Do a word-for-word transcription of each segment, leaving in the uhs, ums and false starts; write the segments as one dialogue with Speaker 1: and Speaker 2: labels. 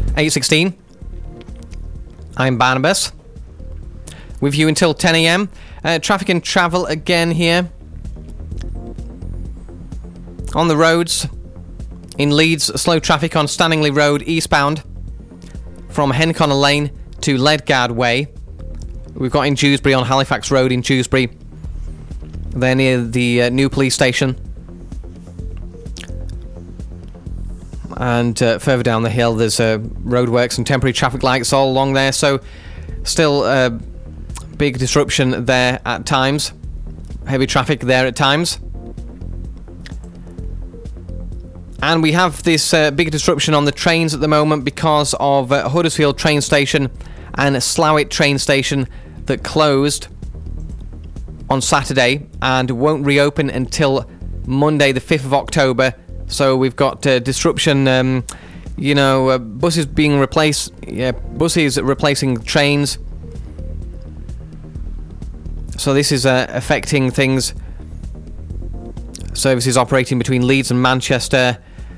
Speaker 1: eight sixteen. I'm Barnabas. With you until ten a.m. Uh, traffic and travel again here. On the roads. In Leeds, slow traffic on Stanningley Road eastbound. From Henconnor Lane to Ledgard Way. We've got in Dewsbury on Halifax Road in Dewsbury. They're near the uh, new police station. And uh, further down the hill, there's uh, roadworks and temporary traffic lights all along there. So, still uh, big disruption there at times. Heavy traffic there at times. And we have this uh, big disruption on the trains at the moment because of uh, Huddersfield train station and Slough train station that closed on Saturday and won't reopen until Monday the fifth of October. So we've got uh, disruption, um, you know, uh, buses being replaced, yeah, buses replacing trains. So this is uh, affecting things. Services operating between Leeds and Manchester,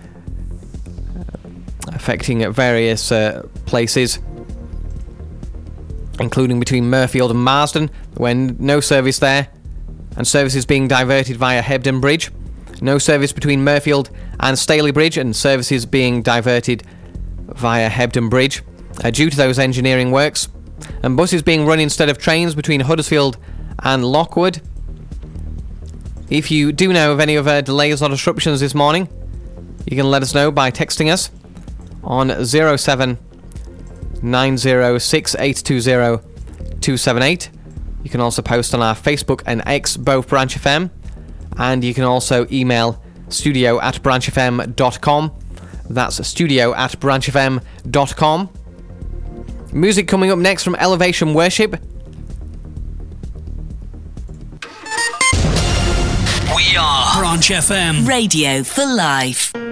Speaker 1: affecting various uh, places, including between Murfield and Marsden, when no service there, and services being diverted via Hebden Bridge. No service between Murfield and Staley Bridge, and services being diverted via Hebden Bridge uh, due to those engineering works. And buses being run instead of trains between Huddersfield and Lockwood. If you do know of any other delays or disruptions this morning, you can let us know by texting us on zero seven nine zero six eight two zero two seven eight. You can also post on our Facebook and X, both Branch F M, and you can also email studio at branch f m dot com. That's studio at branch f m dot com. Music coming up next from Elevation Worship.
Speaker 2: We are Branch F M.
Speaker 3: Radio for life.